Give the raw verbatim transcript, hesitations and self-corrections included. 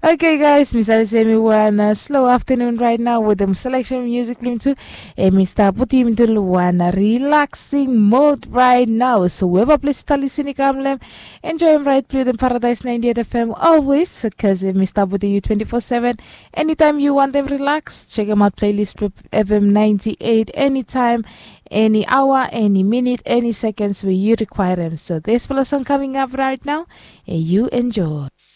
Okay, guys, Miss Alisemi, we're on a slow afternoon right now with the selection music room too. And Mister Putim Duluana relaxing mode right now. So, whoever please tell listening, come enjoy him right through the Paradise ninety-eight F M always because Mister Puti you twenty-four seven. Anytime you want them relax, check them out playlist F M ninety-eight anytime, any hour, any minute, any seconds where you require them. So, there's a song coming up right now and you enjoy.